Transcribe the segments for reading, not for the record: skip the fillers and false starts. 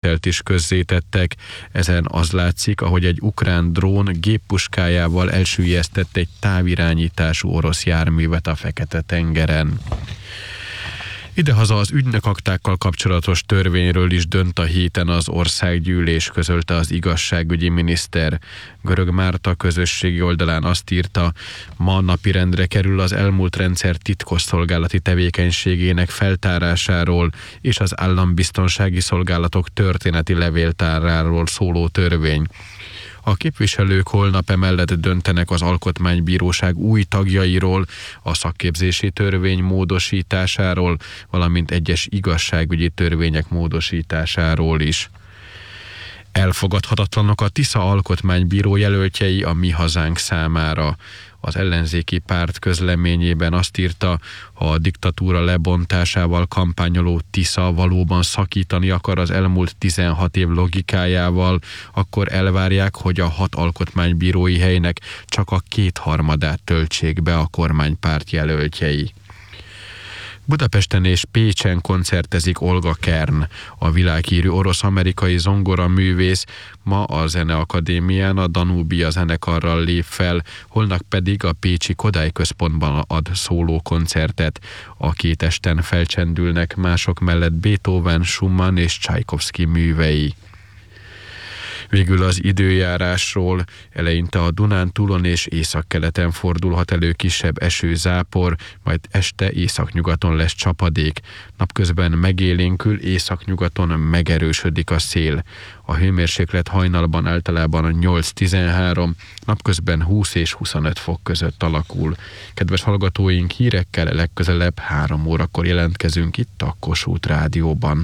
felvételt is közzétettek. Ezen az látszik, ahogy egy ukrán drón géppuskájával elsüllyesztett egy távirányítású orosz járművet a Fekete-tengeren. Idehaza az ügynökaktákkal kapcsolatos törvényről is dönt a héten az országgyűlés, közölte az igazságügyi miniszter. Görög Márta közösségi oldalán azt írta, ma napirendre kerül az elmúlt rendszer titkosszolgálati tevékenységének feltárásáról és az állambiztonsági szolgálatok történeti levéltáráról szóló törvény. A képviselők holnap emellett döntenek az Alkotmánybíróság új tagjairól, a szakképzési törvény módosításáról, valamint egyes igazságügyi törvények módosításáról is. Elfogadhatatlanok a Tisza alkotmánybíró jelöltjei a Mi Hazánk számára. Az ellenzéki párt közleményében azt írta, ha a diktatúra lebontásával kampányoló Tisza valóban szakítani akar az elmúlt 16 év logikájával, akkor elvárják, hogy a 6 alkotmánybírói helynek csak a 2/3 töltsék be a kormánypárt jelöltjei. Budapesten és Pécsen koncertezik Olga Kern, a világhírű orosz-amerikai zongoraművész. Ma a Zeneakadémián a Danubia zenekarral lép fel, holnap pedig a pécsi Kodály Központban ad szóló koncertet. A két esten felcsendülnek mások mellett Beethoven, Schumann és Csajkovszky művei. Végül az időjárásról: eleinte a Dunántúlon és északkeleten fordulhat elő kisebb esőzápor, majd este északnyugaton lesz csapadék. Napközben megélénkül, északnyugaton megerősödik a szél. A hőmérséklet hajnalban általában 8-13, napközben 20 és 25 fok között alakul. Kedves hallgatóink, hírekkel legközelebb 3 órakor jelentkezünk itt a Kossuth Rádióban.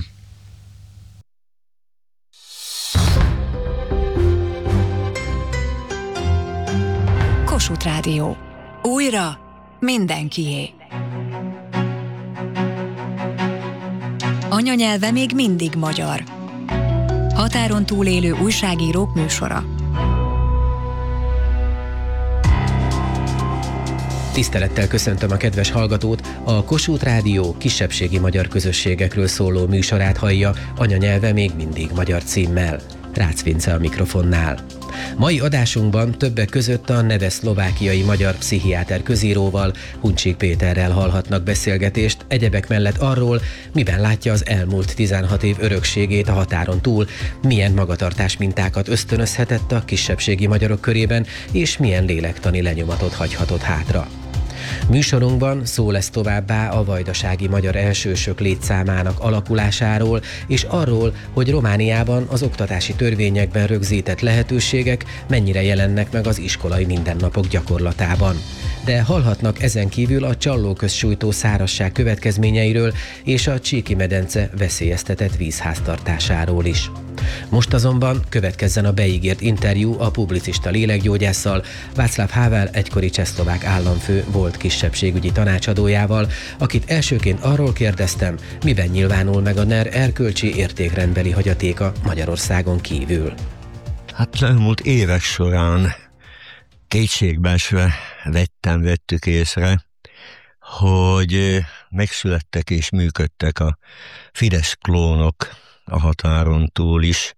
Kossuth Rádió. Újra mindenkié. Anyanyelve még mindig magyar. Határon túlélő újságírók műsora. Tisztelettel köszöntöm a kedves hallgatót, a Kossuth Rádió kisebbségi magyar közösségekről szóló műsorát hallja, anyanyelve még mindig magyar címmel. Rácz Vince a mikrofonnál. Mai adásunkban többek között a neve szlovákiai magyar pszichiáter közíróval, Huncsik Péterrel hallhatnak beszélgetést, egyebek mellett arról, miben látja az elmúlt 16 év örökségét a határon túl, milyen magatartás mintákat ösztönözhetett a kisebbségi magyarok körében, és milyen lélektani lenyomatot hagyhatott hátra. Műsorunkban szó lesz továbbá a vajdasági magyar elsősök létszámának alakulásáról, és arról, hogy Romániában az oktatási törvényekben rögzített lehetőségek mennyire jelennek meg az iskolai mindennapok gyakorlatában. De hallhatnak ezen kívül a Csallóközt sújtó szárazság következményeiről és a Csíki-medence veszélyeztetett vízháztartásáról is. Most azonban következzen a beígért interjú a publicista lélekgyógyásszal, Václav Havel egykori csehszlovák államfő volt kisebbségügyi tanácsadójával, akit elsőként arról kérdeztem, miben nyilvánul meg a NER erkölcsi értékrendbeli hagyatéka Magyarországon kívül. Hát elmúlt évek során kétségbeesve vettük észre, hogy megszülettek és működtek a Fidesz klónok a határon túl is,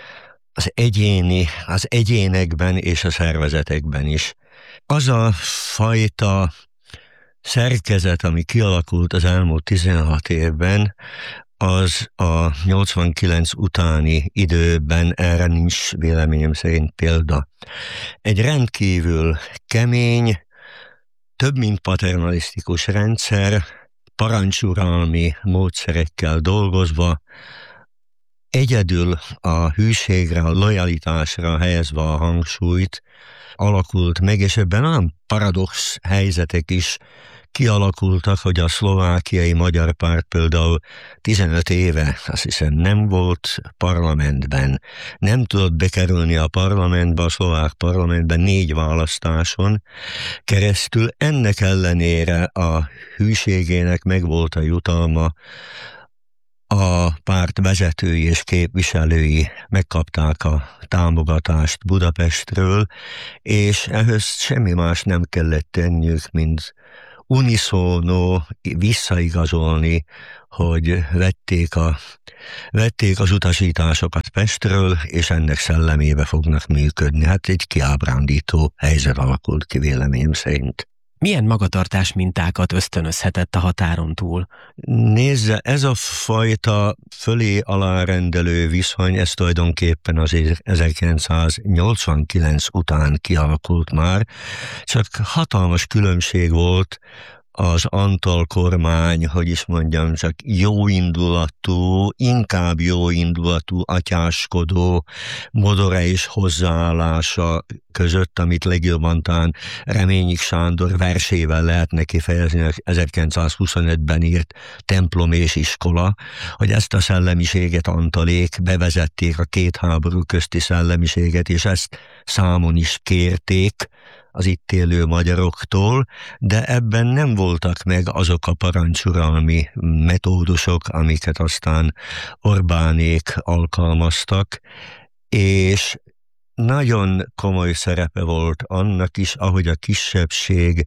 az egyénekben és a szervezetekben is. Az a fajta szerkezet, ami kialakult az elmúlt 16 évben, az a 89 utáni időben erre nincs véleményem szerint példa. Egy rendkívül kemény, több mint paternalisztikus rendszer, parancsuralmi módszerekkel dolgozva, egyedül a hűségre, a lojalitásra helyezve a hangsúlyt alakult meg, és ebben olyan paradox helyzetek is kialakultak, hogy a szlovákiai magyar párt például 15 éve, azt hiszem, nem volt parlamentben. Nem tudott bekerülni a parlamentbe, a szlovák parlamentben 4 választáson keresztül. Ennek ellenére a hűségének megvolt a jutalma, a párt vezetői és képviselői megkapták a támogatást Budapestről, és ehhez semmi más nem kellett tenniük, mint unisono visszaigazolni, hogy vették az utasításokat Pestről, és ennek szellemébe fognak működni. Hát egy kiábrándító helyzet alakult ki véleményem szerint. Milyen magatartás mintákat ösztönözhetett a határon túl? Nézze, ez a fajta fölé alárendelő viszony, ez tulajdonképpen az 1989 után kialakult már, csak hatalmas különbség volt az Antall kormány, hogy is mondjam, csak jóindulatú, inkább jóindulatú, atyáskodó modoreis hozzáállása között, amit legjobban talán Reményik Sándor versével lehetne kifejezni, 1925-ben írt Templom és iskola, hogy ezt a szellemiséget Antallék bevezették, a két háború közti szellemiséget, és ezt számon is kérték az itt élő magyaroktól, de ebben nem voltak meg azok a parancsuralmi metódusok, amiket aztán Orbánék alkalmaztak, és nagyon komoly szerepe volt annak is, ahogy a kisebbség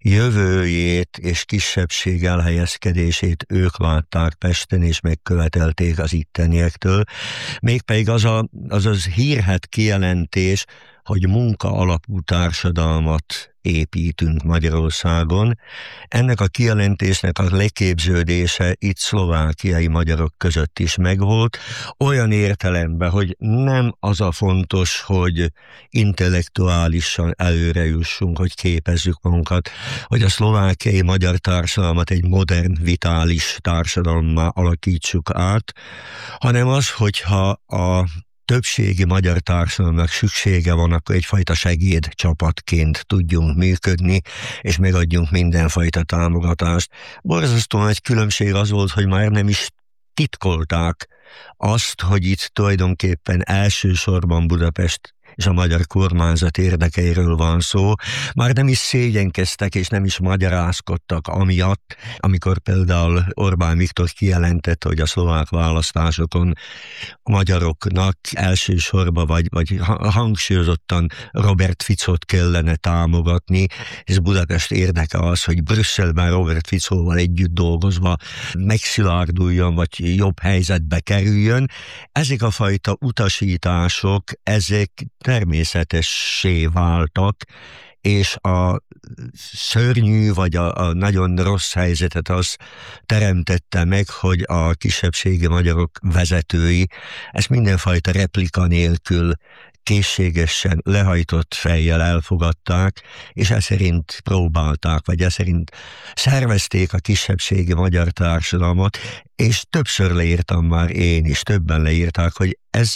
jövőjét és kisebbség elhelyezkedését ők látták Pesten, és megkövetelték az itteniektől. Mégpedig az hírhedt kijelentés, hogy munka alapú társadalmat építünk Magyarországon. Ennek a kijelentésnek a leképződése itt szlovákiai magyarok között is megvolt, olyan értelemben, hogy nem az a fontos, hogy intellektuálisan előre jussunk, hogy képezzük magunkat, hogy a szlovákiai magyar társadalmat egy modern, vitális társadalmammá alakítsuk át, hanem az, hogyha a többségi magyar társadalomnak szüksége van, akkor egyfajta segédcsapatként tudjunk működni, és megadjunk mindenfajta támogatást. Borzasztóan egy különbség az volt, hogy már nem is titkolták azt, hogy itt tulajdonképpen elsősorban Budapest és a magyar kormányzat érdekeiről van szó. Már nem is szégyenkeztek és nem is magyarázkodtak amiatt, amikor például Orbán Viktor kijelentett, hogy a szlovák választásokon a magyaroknak elsősorban vagy hangsúlyozottan Robert Ficót kellene támogatni, és Budapest érdeke az, hogy Brüsszelben Robert Ficóval együtt dolgozva megszilárduljon, vagy jobb helyzetbe kerüljön. Ezek a fajta utasítások, ezek természetessé váltak, és a szörnyű vagy a nagyon rossz helyzetet az teremtette meg, hogy a kisebbségi magyarok vezetői ezt mindenfajta replika nélkül készségesen, lehajtott fejjel elfogadták, és ez szerint próbálták, vagy ez szerint szervezték a kisebbségi magyar társadalmat, és többször leírtam már én is, többen leírták, hogy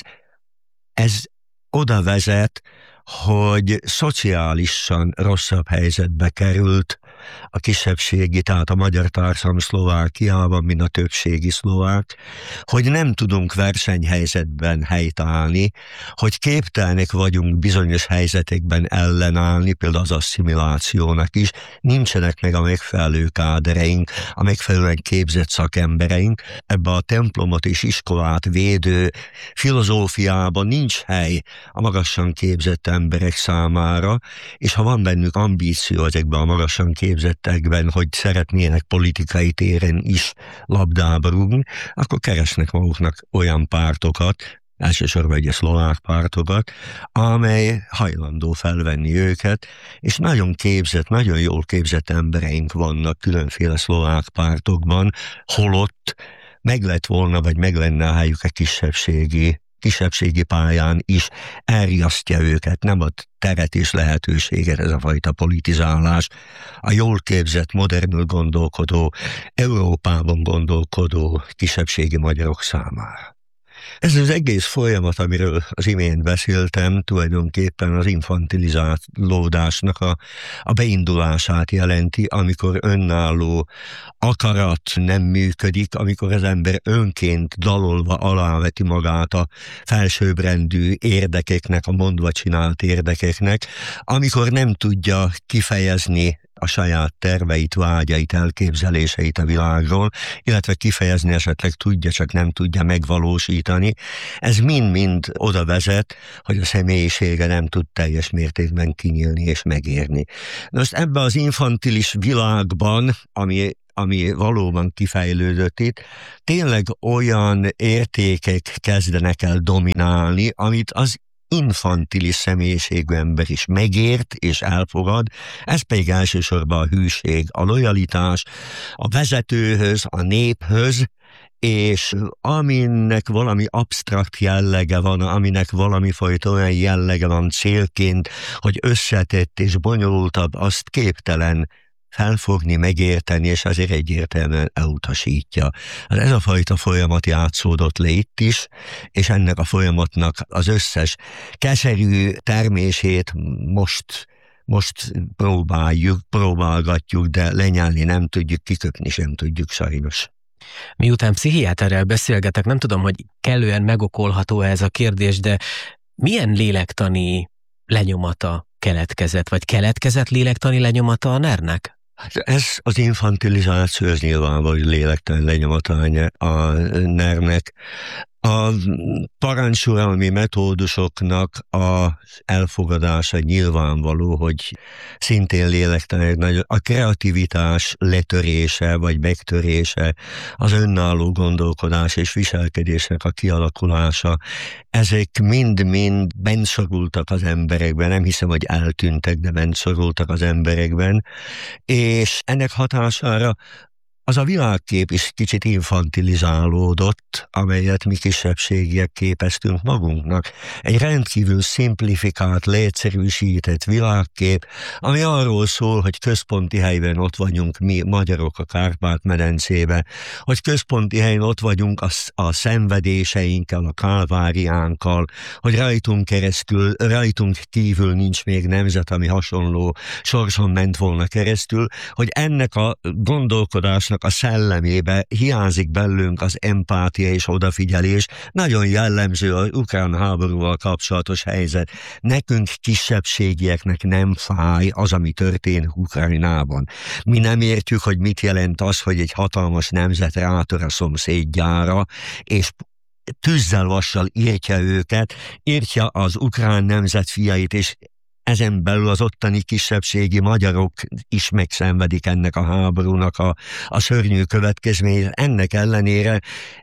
ez oda vezet, hogy szociálisan rosszabb helyzetbe került a kisebbségi, tehát a magyar társadalom Szlovákiában, mint a többségi szlovák, hogy nem tudunk versenyhelyzetben helytállni, hogy képtelenek vagyunk bizonyos helyzetekben ellenállni, például az asszimilációnak is, nincsenek meg a megfelelő kádereink, a megfelelően képzett szakembereink, ebbe a templomot és iskolát védő filozófiában nincs hely a magasan képzett emberek számára, és ha van bennük ambíció ezekben a magasan képzettekben, hogy szeretnének politikai téren is labdába rúgni, akkor keresnek maguknak olyan pártokat, elsősorban egy szlovák pártokat, amely hajlandó felvenni őket, és nagyon képzett, nagyon jól képzett embereink vannak különféle szlovák pártokban, holott meg lett volna, vagy meg lenne a helyük a kisebbségi pályán is, elriasztja őket, nem ad teret és lehetőséget ez a fajta politizálás. A jól képzett, modernül gondolkodó, Európában gondolkodó kisebbségi magyarok számára. Ez az egész folyamat, amiről az imént beszéltem, tulajdonképpen az infantilizálódásnak a beindulását jelenti, amikor önálló akarat nem működik, amikor az ember önként dalolva aláveti magát a felsőbbrendű érdekeknek, a mondva csinált érdekeknek, amikor nem tudja kifejezni a saját terveit, vágyait, elképzeléseit a világról, illetve kifejezni esetleg tudja, csak nem tudja megvalósítani. Ez mind-mind oda vezet, hogy a személyisége nem tud teljes mértékben kinyílni és megérni. Most ebben az infantilis világban, ami valóban kifejlődött itt, tényleg olyan értékek kezdenek el dominálni, amit az infantilis személyiségű ember is megért és elfogad, ez pedig elsősorban a hűség, a lojalitás a vezetőhöz, a néphöz, és aminek valami absztrakt jellege van, aminek valami fajta olyan jellege van célként, hogy összetett és bonyolultabb, azt képtelen felfogni, megérteni, és azért egyértelműen elutasítja. Ez a fajta folyamat játszódott le itt is, és ennek a folyamatnak az összes keserű termését most próbálgatjuk, de lenyelni nem tudjuk, kiköpni sem tudjuk sajnos. Miután pszichiáterrel beszélgetek, nem tudom, hogy kellően megokolható ez a kérdés, de milyen lélektani lenyomata keletkezett, vagy keletkezett lélektani lenyomata a NER-nek? Ez az infantilizáció, ez nyilvánvaló, hogy lélektani lenyomata a NER-nek. A parancsuralmi metódusoknak az elfogadása nyilvánvaló, hogy szintén lélektani, a kreativitás letörése vagy megtörése, az önálló gondolkodás és viselkedésnek a kialakulása, ezek mind-mind bennszorultak az emberekben, nem hiszem, hogy eltűntek, de bennszorultak az emberekben, és ennek hatására az a világkép is kicsit infantilizálódott, amelyet mi kisebbségiek képeztünk magunknak. Egy rendkívül szimplifikált, leegyszerűsített világkép, ami arról szól, hogy központi helyben ott vagyunk mi magyarok a Kárpát-medencébe, hogy központi helyen ott vagyunk a szenvedéseinkkel, a kálváriánkkal, hogy rajtunk kívül nincs még nemzet, ami hasonló sorson ment volna keresztül, hogy ennek a gondolkodásnak a szellemébe hiányzik belőlünk az empátia és odafigyelés. Nagyon jellemző az ukrán háborúval kapcsolatos helyzet. Nekünk kisebbségieknek nem fáj az, ami történik Ukrajnában. Mi nem értjük, hogy mit jelent az, hogy egy hatalmas nemzet rátör a szomszédjára, és tűzzel vassal írtja őket, írtja az ukrán nemzet fiait, és ezen belül az ottani kisebbségi magyarok is megszenvedik ennek a háborúnak a szörnyű következményét. Ennek ellenére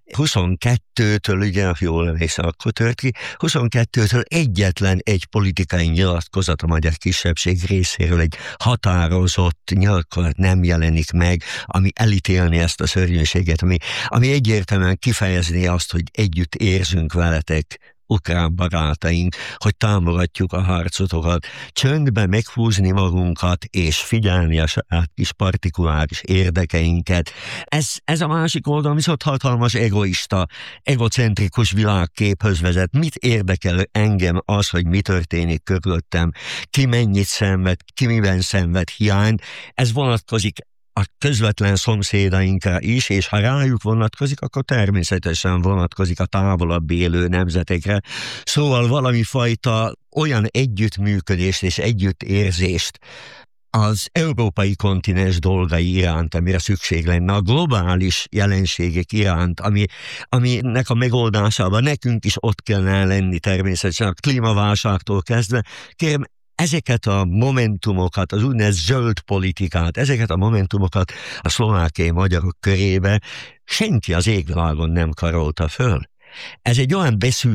22-től, ugye jól emlékszem, akkor tört ki, 22-től egyetlen egy politikai nyilatkozat a magyar kisebbség részéről, egy határozott nyilatkozat nem jelenik meg, ami elítélni ezt a szörnyűséget, ami egyértelműen kifejezni azt, hogy együtt érzünk veletek, ukrán barátaink, hogy támogatjuk a harcotokat, csöndbe meghúzni magunkat, és figyelni a saját kis partikuláris érdekeinket. Ez a másik oldal viszont hatalmas egoista, egocentrikus világképhöz vezet. Mit érdekel engem az, hogy mi történik körülöttem, ki mennyit szenved, ki miben szenved hiányt, ez vonatkozik a közvetlen szomszédainkra is, és ha rájuk vonatkozik, akkor természetesen vonatkozik a távolabb élő nemzetekre. Szóval valami fajta olyan együttműködést és együttérzést az európai kontinens dolgai iránt, amire szükség lenne, a globális jelenségek iránt, aminek a megoldásában nekünk is ott kellene lenni természetesen a klímaválságtól kezdve. Kérem, ezeket a momentumokat, az úgynevezett zöld politikát, ezeket a momentumokat a szlovákiai magyarok körébe senki az égvilágon nem karolta föl. Ez egy olyan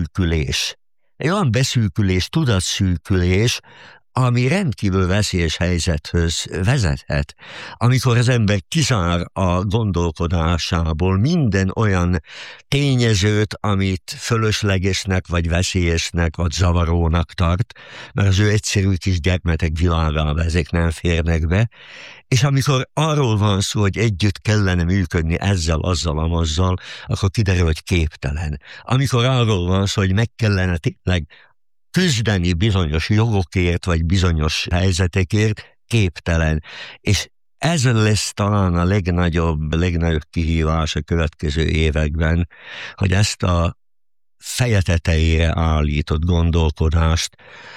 beszűkülés, tudatszűkülés, ami rendkívül veszélyes helyzethöz vezethet, amikor az ember kizár a gondolkodásából minden olyan tényezőt, amit fölöslegesnek, vagy veszélyesnek, vagy zavarónak tart, mert az ő egyszerű kis gyermetek világába ezek nem férnek be, és amikor arról van szó, hogy együtt kellene működni ezzel, azzal, amazzal, akkor kiderül, hogy képtelen. Amikor arról van szó, hogy meg kellene tényleg küzdeni bizonyos jogokért, vagy bizonyos helyzetekért, képtelen. És ez lesz talán a legnagyobb kihívás a következő években, hogy ezt a feje tetejére állított gondolkodást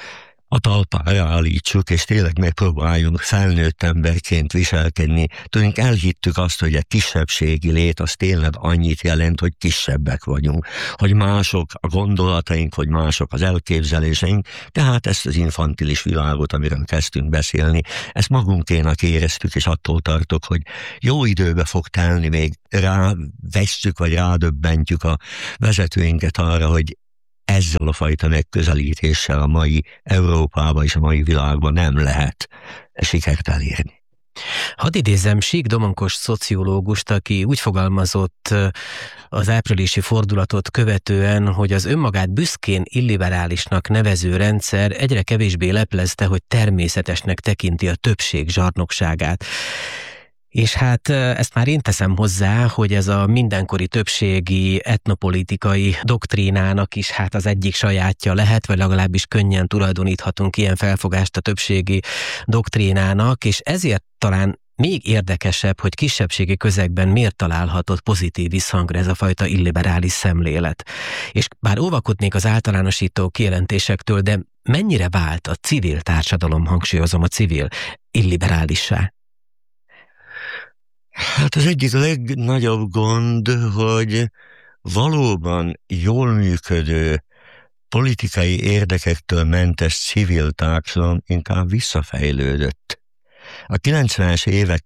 a talpára állítsuk, és tényleg megpróbáljunk felnőtt emberként viselkedni. Tudunk, elhittük azt, hogy a kisebbségi lét az tényleg annyit jelent, hogy kisebbek vagyunk, hogy mások a gondolataink, hogy mások az elképzeléseink, tehát ezt az infantilis világot, amiről kezdtünk beszélni, ezt magunkénak éreztük, és attól tartok, hogy jó időbe fog telni, még rávesszük, vagy rádöbbentjük a vezetőinket arra, hogy ezzel a fajta megközelítéssel a mai Európában és a mai világban nem lehet sikert elérni. Hadd idézzem Sík Domonkos szociológust, aki úgy fogalmazott az áprilisi fordulatot követően, hogy az önmagát büszkén illiberálisnak nevező rendszer egyre kevésbé leplezte, hogy természetesnek tekinti a többség zsarnokságát. És hát ezt már én teszem hozzá, hogy ez a mindenkori többségi etnopolitikai doktrínának is hát az egyik sajátja lehet, vagy legalábbis könnyen tulajdoníthatunk ilyen felfogást a többségi doktrínának, és ezért talán még érdekesebb, hogy kisebbségi közegben miért találhatott pozitív visszhangra ez a fajta illiberális szemlélet. És bár óvakodnék az általánosító kijelentésektől, de mennyire vált a civil társadalom, hangsúlyozom a civil, illiberálissá? Hát az egyik legnagyobb gond, hogy valóban jól működő, politikai érdekektől mentes civil társadalom inkább visszafejlődött. A 90-es évek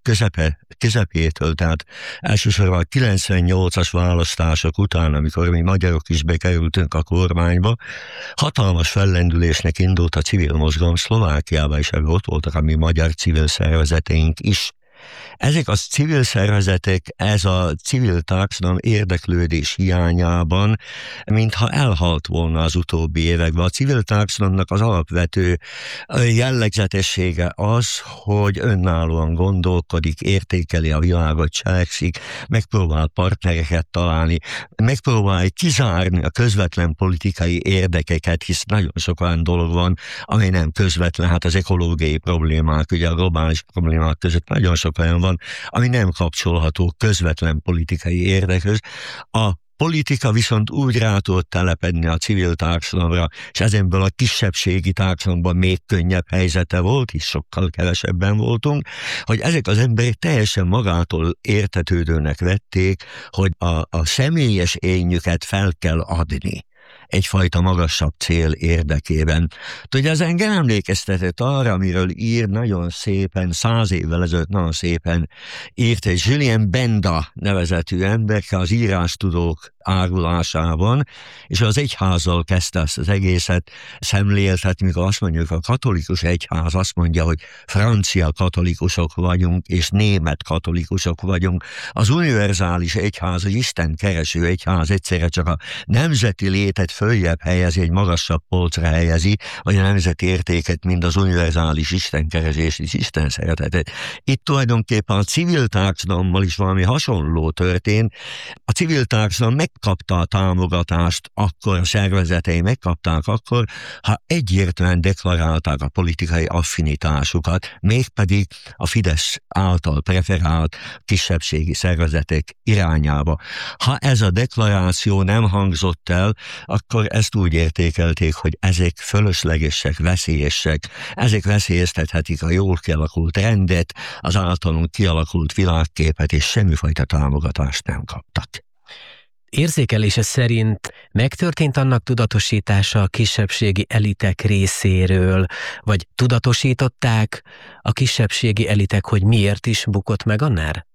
közepétől, tehát elsősorban a 98-as választások után, amikor mi magyarok is bekerültünk a kormányba, hatalmas fellendülésnek indult a civil mozgalom Szlovákiában, és ebben ott voltak a mi magyar civil szervezeteink is. Ezek a civil szervezetek, ez a civil társadalom érdeklődés hiányában, mintha elhalt volna az utóbbi években. A civil társadalomnak az alapvető jellegzetessége az, hogy önállóan gondolkodik, értékeli a világot, cselekszik, megpróbál partnereket találni, megpróbál kizárni a közvetlen politikai érdekeket, hisz nagyon sok olyan dolog van, ami nem közvetlen, hát az ekológiai problémák, ugye a globális problémák között nagyon sok olyan van, ami nem kapcsolható közvetlen politikai érdekhöz. A politika viszont úgy rá tudott telepedni a civil társadalomra, és ezenből a kisebbségi társadalomban még könnyebb helyzete volt, és sokkal kevesebben voltunk, hogy ezek az emberek teljesen magától értetődőnek vették, hogy a személyes énjüket fel kell adni egyfajta magasabb cél érdekében. Tudja, ez engem emlékeztetett arra, amiről ír nagyon szépen, 100 évvel ezelőtt nagyon szépen írt egy Julien Benda nevezetű emberke az írástudók árulásában, és az egyházzal kezdte ezt az egészet szemléltetni, mikor azt mondjuk, a katolikus egyház azt mondja, hogy francia katolikusok vagyunk, és német katolikusok vagyunk. Az univerzális egyház, az Isten kereső egyház egyszerre csak a nemzeti létet följebb helyezi, egy magasabb polcra helyezi, vagy a nemzeti értéket, mint az univerzális istenkeresést és Isten szeretetet. Itt tulajdonképpen a civil társadalommal is valami hasonló történt. A civil társadalom megkapta a támogatást, akkor a szervezetei megkapták akkor, ha egyértelműen deklarálták a politikai affinitásukat, mégpedig a Fidesz által preferált kisebbségi szervezetek irányába. Ha ez a deklaráció nem hangzott el, akkor ezt úgy értékelték, hogy ezek fölöslegesek, veszélyesek, ezek veszélyeztethetik a jól kialakult rendet, az általunk kialakult világképet, és semmifajta támogatást nem kaptak. Érzékelése szerint megtörtént annak tudatosítása a kisebbségi elitek részéről, vagy tudatosították a kisebbségi elitek, hogy miért is bukott meg a NER?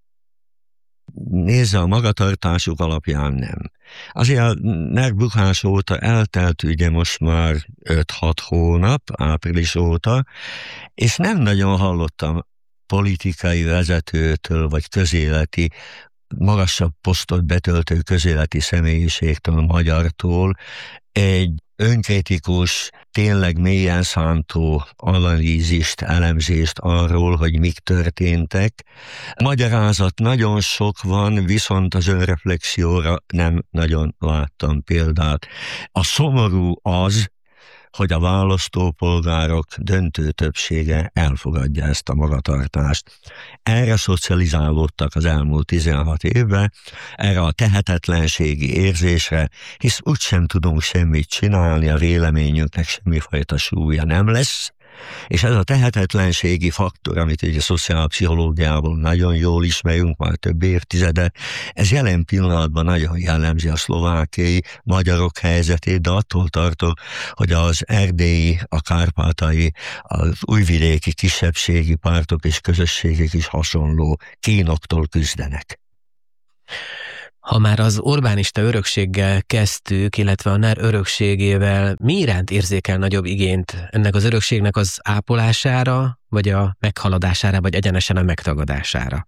Nézze, a magatartásuk alapján nem. Azért a NER bukás óta eltelt ugye most már 5-6 hónap, április óta, és nem nagyon hallottam politikai vezetőtől, vagy közéleti, magasabb posztot betöltő közéleti személyiségtől, magyartól egy önkritikus, tényleg mélyen szántó analízist, elemzést arról, hogy mik történtek. Magyarázat nagyon sok van, viszont az önreflexióra nem nagyon láttam példát. A szomorú az, hogy a választópolgárok döntő többsége elfogadja ezt a magatartást. Erre szocializálódtak az elmúlt 16 évben, erre a tehetetlenségi érzésre, hisz úgysem tudunk semmit csinálni, a véleményünknek semmifajta súlya nem lesz, és ez a tehetetlenségi faktor, amit ugye szociálpszichológiából nagyon jól ismerünk már több évtizede, ez jelen pillanatban nagyon jellemzi a szlovákiai magyarok helyzetét, de attól tartok, hogy az erdélyi, a kárpátai, az újvidéki kisebbségi pártok és közösségek is hasonló kínoktól küzdenek. Ha már az Orbánista örökséggel kezdtük, illetve a NER örökségével, mi iránt érzékel nagyobb igényt ennek az örökségnek az ápolására, vagy a meghaladására, vagy egyenesen a megtagadására?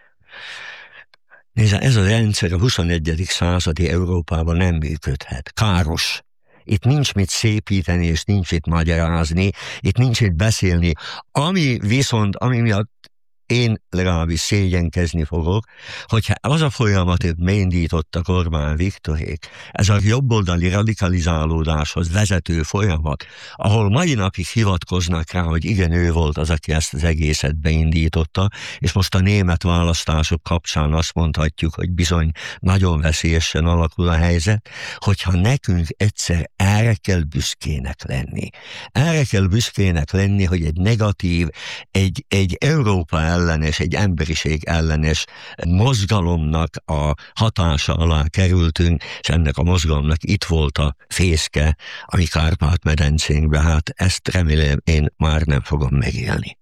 Nézd, ez a rendszer a 21. századi Európában nem működhet. Káros. Itt nincs mit szépíteni, és nincs mit magyarázni, itt nincs mit beszélni. Ami miatt én legalábbis szégyenkezni fogok, hogyha az a folyamatot beindítottak Orbán Viktorék, ez a jobboldali radikalizálódáshoz vezető folyamat, ahol mai napig hivatkoznak rá, hogy igen, ő volt az, aki ezt az egészet beindította, és most a német választások kapcsán azt mondhatjuk, hogy bizony nagyon veszélyesen alakul a helyzet, hogyha nekünk egyszer erre kell büszkének lenni. Erre kell büszkének lenni, hogy egy negatív, egy Európa ellenes, egy emberiség ellenes mozgalomnak a hatása alá kerültünk, és ennek a mozgalomnak itt volt a fészke a mi Kárpát-medencénkben, hát ezt remélem én már nem fogom megélni.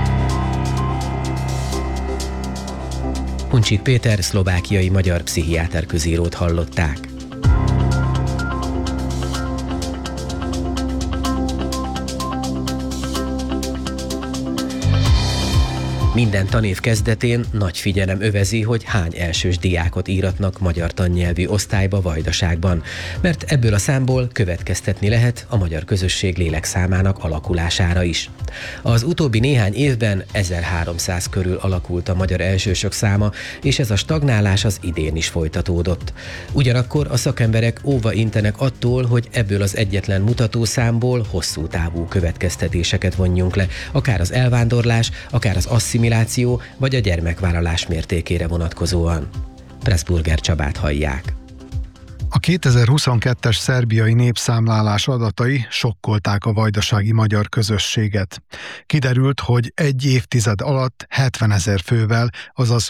Huncsik Péter szlovákiai magyar pszichiáter közírót hallották. Minden tanév kezdetén nagy figyelem övezi, hogy hány elsős diákot íratnak magyar tannyelvű osztályba Vajdaságban, mert ebből a számból következtetni lehet a magyar közösség lélekszámának alakulására is. Az utóbbi néhány évben 1300 körül alakult a magyar elsősök száma, és ez a stagnálás az idén is folytatódott. Ugyanakkor a szakemberek óva intenek attól, hogy ebből az egyetlen mutatószámból hosszú távú következtetéseket vonjunk le, akár az elvándorlás, akár az asszimiláció vagy a gyermekvállalás mértékére vonatkozóan. Pressburger Csabát hallják. A 2022-es szerbiai népszámlálás adatai sokkolták a vajdasági magyar közösséget. Kiderült, hogy egy évtized alatt 70 000 fővel, azaz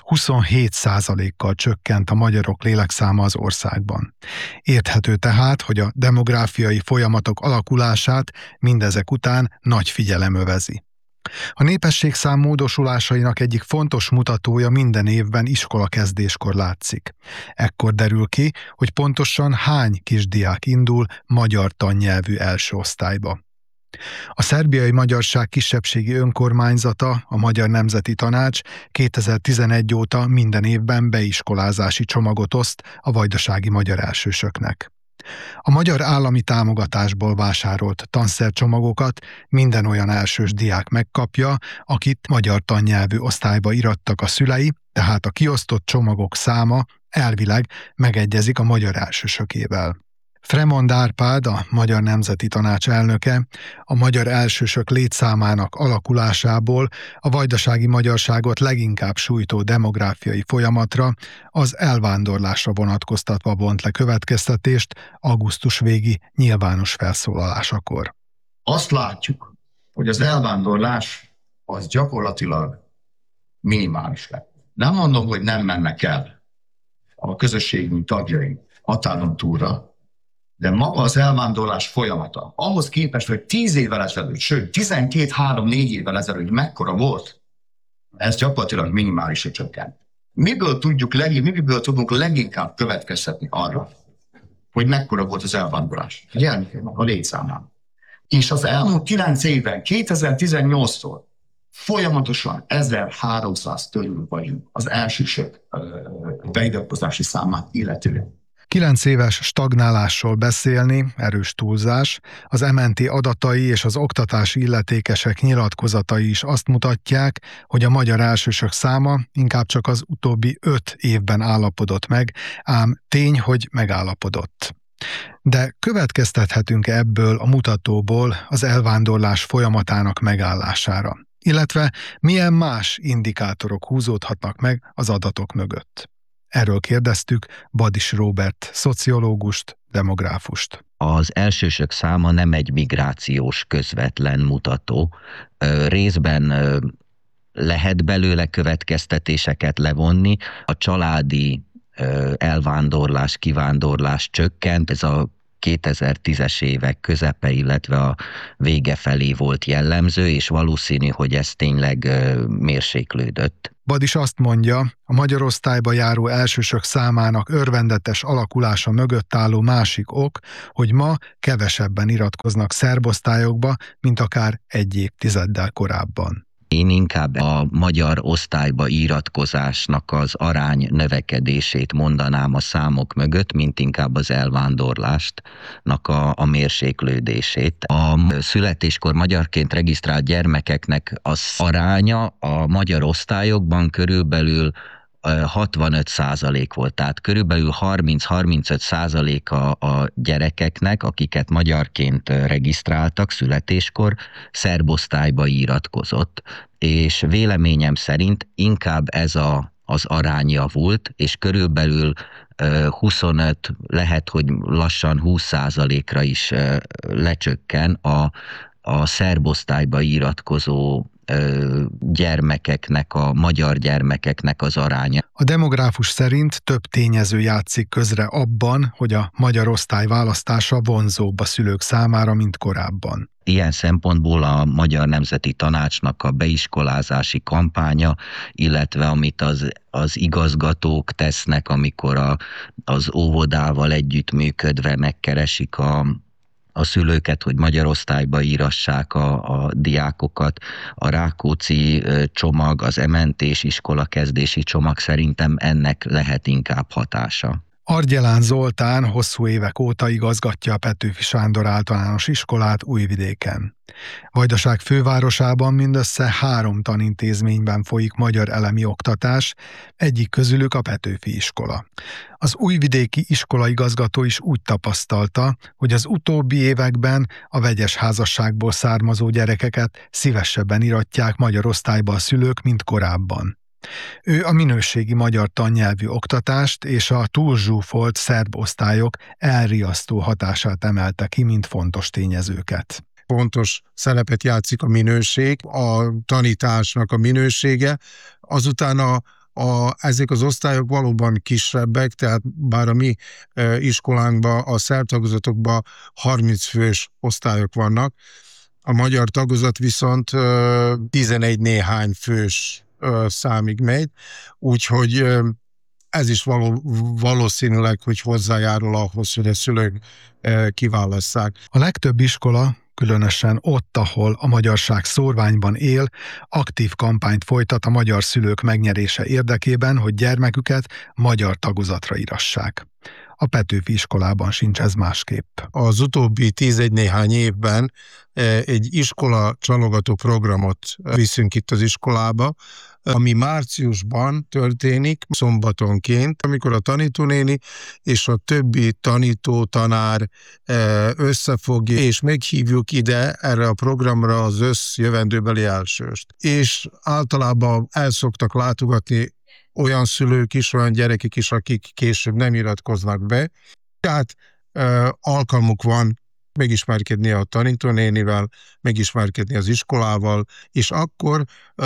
27%-kal csökkent a magyarok lélekszáma az országban. Érthető tehát, hogy a demográfiai folyamatok alakulását mindezek után nagy figyelem övezi. A népességszám módosulásainak egyik fontos mutatója minden évben iskolakezdéskor látszik. Ekkor derül ki, hogy pontosan hány kisdiák indul magyar tannyelvű első osztályba. A szerbiai magyarság kisebbségi önkormányzata, a Magyar Nemzeti Tanács 2011 óta minden évben beiskolázási csomagot oszt a vajdasági magyar elsősöknek. A magyar állami támogatásból vásárolt tanszercsomagokat minden olyan elsős diák megkapja, akit magyar tannyelvű osztályba irattak a szülei, tehát a kiosztott csomagok száma elvileg megegyezik a magyar elsősökével. Fremond Árpád, a Magyar Nemzeti Tanács elnöke, a magyar elsősök létszámának alakulásából a vajdasági magyarságot leginkább sújtó demográfiai folyamatra, az elvándorlásra vonatkoztatva vont le következtetést augusztus végi nyilvános felszólalásakor. Azt látjuk, hogy az elvándorlás az gyakorlatilag minimális lett. Nem mondom, hogy nem mennek el a közösségünk tagjai határon túlra, de maga az elvándorlás folyamata, ahhoz képest, hogy 10 évvel ezelőtt, sőt 12-3-4 évvel ezelőtt mekkora volt, ez gyakorlatilag minimálisra csökkent. Miből tudunk leginkább következtetni arra, hogy mekkora volt az elvándorlás? A gyermekeknek a létszámán. És az elmúlt 9 évben, 2018-tól folyamatosan 1300 körül vagyunk az elsősök beiratkozási számát illetően. 9 éves stagnálásról beszélni, erős túlzás, az MNT adatai és az oktatási illetékesek nyilatkozatai is azt mutatják, hogy a magyar elsősök száma inkább csak az utóbbi 5 évben állapodott meg, ám tény, hogy megállapodott. De következtethetünk ebből a mutatóból az elvándorlás folyamatának megállására? Illetve milyen más indikátorok húzódhatnak meg az adatok mögött? Erről kérdeztük Badis Róbert szociológust, demográfust. Az elsősök száma nem egy migrációs közvetlen mutató. Részben lehet belőle következtetéseket levonni. A családi elvándorlás, kivándorlás csökkent, ez a 2010-es évek közepe, illetve a vége felé volt jellemző, és valószínű, hogy ez tényleg mérséklődött. Badis azt mondja, a magyar osztályba járó elsősök számának örvendetes alakulása mögött álló másik ok, hogy ma kevesebben iratkoznak szerbosztályokba, mint akár egy évtizeddel korábban. Én inkább a magyar osztályba iratkozásnak az arány növekedését mondanám a számok mögött, mint inkább az elvándorlásnak a mérséklődését. A születéskor magyarként regisztrált gyermekeknek az aránya a magyar osztályokban körülbelül 65% volt, tehát körülbelül 30-35% a gyerekeknek, akiket magyarként regisztráltak születéskor, szerbosztályba iratkozott, és véleményem szerint inkább ez az arány javult, és körülbelül 25, lehet, hogy lassan 20%-ra is lecsökken a szerbosztályba iratkozó gyermekeknek, a magyar gyermekeknek az aránya. A demográfus szerint több tényező játszik közre abban, hogy a magyar osztály választása vonzóbb a szülők számára, mint korábban. Ilyen szempontból a Magyar Nemzeti Tanácsnak a beiskolázási kampánya, illetve amit az igazgatók tesznek, amikor az óvodával együttműködve megkeresik a szülőket, hogy magyar osztályba írassák a diákokat. A Rákóczi csomag, az ementés iskolakezdési csomag szerintem ennek lehet inkább hatása. Argyelán Zoltán hosszú évek óta igazgatja a Petőfi Sándor Általános Iskolát Újvidéken. Vajdaság fővárosában mindössze 3 tanintézményben folyik magyar elemi oktatás, egyik közülük a Petőfi iskola. Az újvidéki iskolaigazgató is úgy tapasztalta, hogy az utóbbi években a vegyes házasságból származó gyerekeket szívesebben iratják magyar osztályba a szülők, mint korábban. Ő a minőségi magyar tannyelvű oktatást és a túlzsúfolt szerb osztályok elriasztó hatását emelte ki, mint fontos tényezőket. Fontos szerepet játszik a minőség, a tanításnak a minősége, azután ezek az osztályok valóban kisebbek, tehát bár a mi iskolánkban, a szerb tagozatokban 30 fős osztályok vannak, a magyar tagozat viszont 11 néhány fős számig megy, úgyhogy ez is valószínűleg, hogy hozzájárul ahhoz, hogy a szülők kiválasszák. A legtöbb iskola, különösen ott, ahol a magyarság szórványban él, aktív kampányt folytat a magyar szülők megnyerése érdekében, hogy gyermeküket magyar tagozatra írassák. A Petőfi iskolában sincs ez másképp. Az utóbbi 11 néhány évben egy iskola csalogató programot viszünk itt az iskolába, ami márciusban történik, szombatonként, amikor a tanítónéni és a többi tanító, tanár összefogja, és meghívjuk ide erre a programra az összjövendőbeli elsőst. És általában el szoktak látogatni olyan szülők is, olyan gyerekek is, akik később nem iratkoznak be. Tehát alkalmuk van megismerkedni a tanítónénivel, megismerkedni az iskolával, és akkor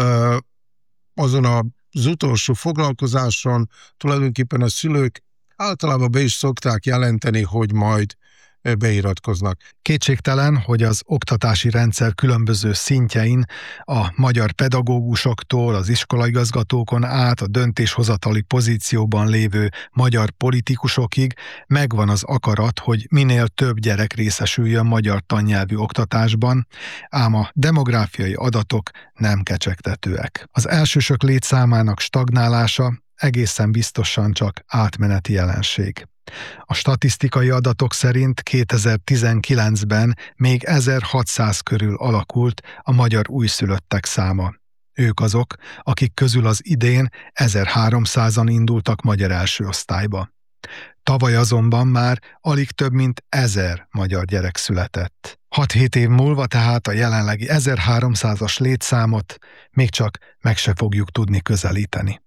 azon az utolsó foglalkozáson tulajdonképpen a szülők általában be is szokták jelenteni, hogy majd beiratkoznak. Kétségtelen, hogy az oktatási rendszer különböző szintjein, a magyar pedagógusoktól, az iskolaigazgatókon át a döntéshozatali pozícióban lévő magyar politikusokig megvan az akarat, hogy minél több gyerek részesüljön magyar tannyelvű oktatásban, ám a demográfiai adatok nem kecsegtetőek. Az elsősök létszámának stagnálása egészen biztosan csak átmeneti jelenség. A statisztikai adatok szerint 2019-ben még 1600 körül alakult a magyar újszülöttek száma. Ők azok, akik közül az idén 1300-an indultak magyar első osztályba. Tavaly azonban már alig több mint 1000 magyar gyerek született. 6-7 év múlva tehát a jelenlegi 1300-as létszámot még csak meg se fogjuk tudni közelíteni.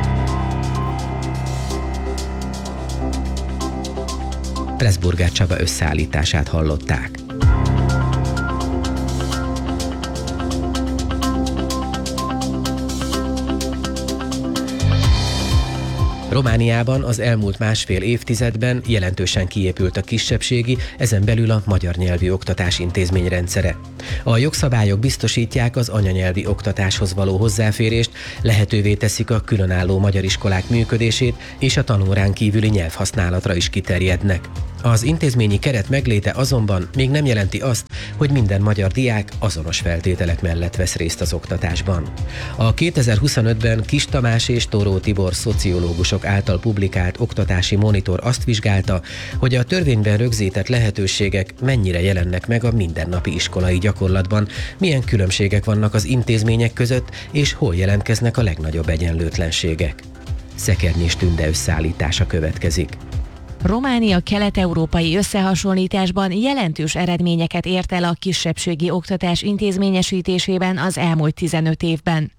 Pressburger Csaba összeállítását hallották. Romániában az elmúlt másfél évtizedben jelentősen kiépült a kisebbségi, ezen belül a magyar nyelvű oktatás intézményrendszere. A jogszabályok biztosítják az anyanyelvi oktatáshoz való hozzáférést, lehetővé teszik a különálló magyar iskolák működését, és a tanórán kívüli nyelvhasználatra is kiterjednek. Az intézményi keret megléte azonban még nem jelenti azt, hogy minden magyar diák azonos feltételek mellett vesz részt az oktatásban. A 2025-ben Kis Tamás és Tóró Tibor szociológusok által publikált oktatási monitor azt vizsgálta, hogy a törvényben rögzített lehetőségek mennyire jelennek meg a mindennapi iskolai gyakorlatban, milyen különbségek vannak az intézmények között, és hol jelentkeznek a legnagyobb egyenlőtlenségek. Szekernyés Tünde összeállítása következik. Románia kelet-európai összehasonlításban jelentős eredményeket ért el a kisebbségi oktatás intézményesítésében az elmúlt 15 évben.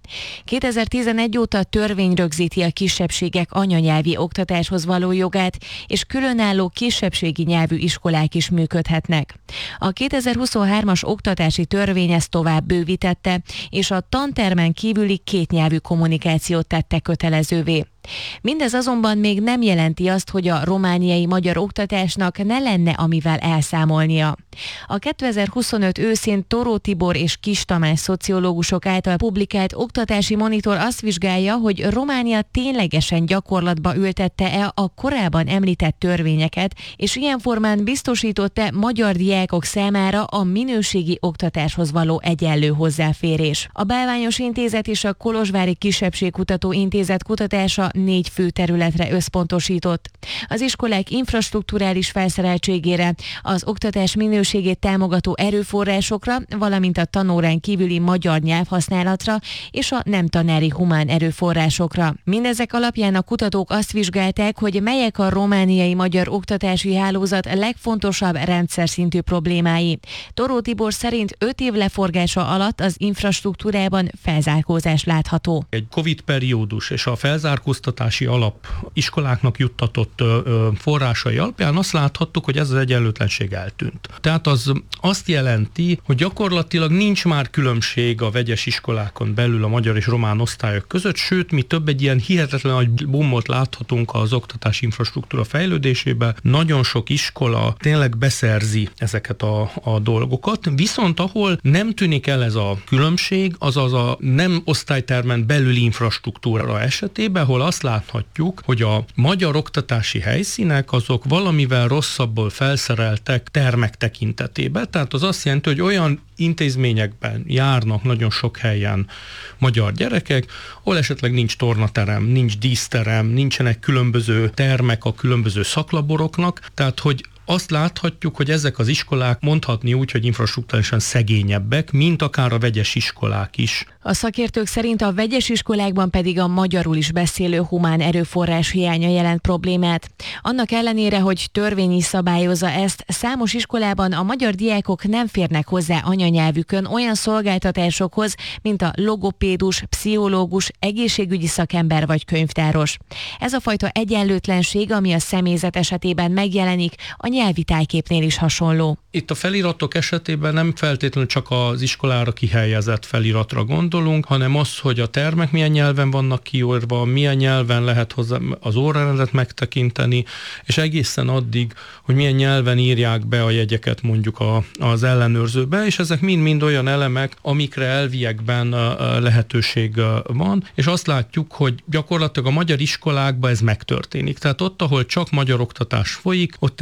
2011 óta törvény rögzíti a kisebbségek anyanyelvi oktatáshoz való jogát, és különálló kisebbségi nyelvű iskolák is működhetnek. A 2023-as oktatási törvény ezt tovább bővítette, és a tantermen kívüli kétnyelvű kommunikációt tette kötelezővé. Mindez azonban még nem jelenti azt, hogy a romániai magyar oktatásnak ne lenne amivel elszámolnia. A 2025 őszén Tóró Tibor és Kis Tamás szociológusok által publikált oktatási monitor azt vizsgálja, hogy Románia ténylegesen gyakorlatba ültette-e a korábban említett törvényeket, és ilyen formán biztosított-e magyar diákok számára a minőségi oktatáshoz való egyenlő hozzáférés. A Bálványos Intézet és a Kolozsvári Kisebbségkutató Intézet kutatása 4 fő területre összpontosított. Az iskolák infrastrukturális felszereltségére, az oktatás minőségét támogató erőforrásokra, valamint a tanórán kívüli magyar nyelvhasználatra és a nem tanári humán erőforrásokra. Mindezek alapján a kutatók azt vizsgálták, hogy melyek a romániai magyar oktatási hálózat legfontosabb rendszer szintű problémái. Tóró Tibor szerint 5 év leforgása alatt az infrastruktúrában felzárkózás látható. Egy Covid periódus és a felzárkóztatási alap iskoláknak juttatott forrásai alapján azt láthattuk, hogy ez az egyenlőtlenség eltűnt. Tehát az azt jelenti, hogy gyakorlatilag nincs már különbség a vegyes iskolákon belül a magyar és román osztályok között, sőt, mi több egy ilyen hihetetlen nagy boomot láthatunk az oktatási infrastruktúra fejlődésében. Nagyon sok iskola tényleg beszerzi ezeket a dolgokat, viszont ahol nem tűnik el ez a különbség, azaz a nem osztálytermen belüli infrastruktúra esetében, ahol azt láthatjuk, hogy a magyar oktatási helyszínek azok valamivel rosszabbul felszereltek termek tekintetében. Tehát az azt jelenti, hogy olyan intézményekben járnak nagyon sok helyen magyar gyerekek, ahol esetleg nincs tornaterem, nincs díszterem, nincsenek különböző termek a különböző szaklaboroknak, tehát hogy azt láthatjuk, hogy ezek az iskolák mondhatni úgy, hogy infrastruktúrálisan szegényebbek, mint akár a vegyes iskolák is. A szakértők szerint a vegyes iskolákban pedig a magyarul is beszélő humán erőforrás hiánya jelent problémát. Annak ellenére, hogy törvény is szabályozza ezt, számos iskolában a magyar diákok nem férnek hozzá anyanyelvükön olyan szolgáltatásokhoz, mint a logopédus, pszichológus, egészségügyi szakember vagy könyvtáros. Ez a fajta egyenlőtlenség, ami a személyzet esetében megjelenik, a nyelvi tájképnél is hasonló. Itt a feliratok esetében nem feltétlenül csak az iskolára kihelyezett feliratra gondolunk, hanem az, hogy a termek milyen nyelven vannak kiírva, milyen nyelven lehet hozzá az órarendet megtekinteni, és egészen addig, hogy milyen nyelven írják be a jegyeket mondjuk az ellenőrzőbe, és ezek mind-mind olyan elemek, amikre elviekben lehetőség van, és azt látjuk, hogy gyakorlatilag a magyar iskolákban ez megtörténik. Tehát ott, ahol csak magyar oktatás folyik, ott egy nagyon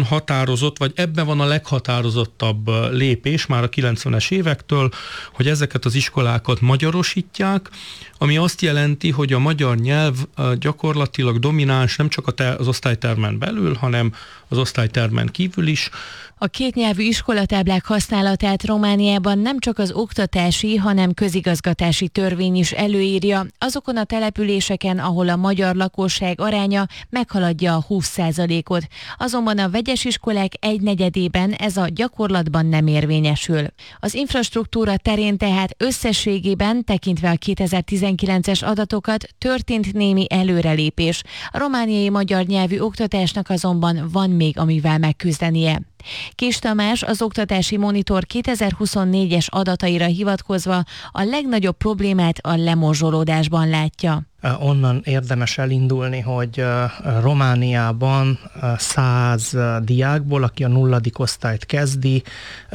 nagyon határozott, vagy ebben van a leghatározottabb lépés már a 90-es évektől, hogy ezeket az iskolákat magyarosítják, ami azt jelenti, hogy a magyar nyelv gyakorlatilag domináns nem csak az osztálytermen belül, hanem az osztálytermen kívül is. A kétnyelvű iskolatáblák használatát Romániában nem csak az oktatási, hanem közigazgatási törvény is előírja, azokon a településeken, ahol a magyar lakosság aránya meghaladja a 20%-ot. Azonban a vegyes iskolák 1/4-ében ez a gyakorlatban nem érvényesül. Az infrastruktúra terén tehát összességében, tekintve a 2019-es adatokat, történt némi előrelépés. A romániai magyar nyelvű oktatásnak azonban van még amivel megküzdenie. Kis Tamás, az Oktatási Monitor 2024-es adataira hivatkozva a legnagyobb problémát a lemorzsolódásban látja. Onnan érdemes elindulni, hogy Romániában 100 diákból, aki a 0. osztályt kezdi,